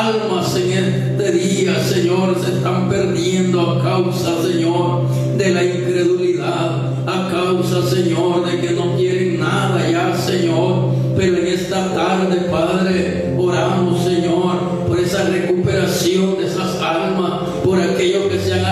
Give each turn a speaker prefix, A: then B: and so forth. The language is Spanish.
A: almas en este día, Señor, se están perdiendo a causa, Señor, de la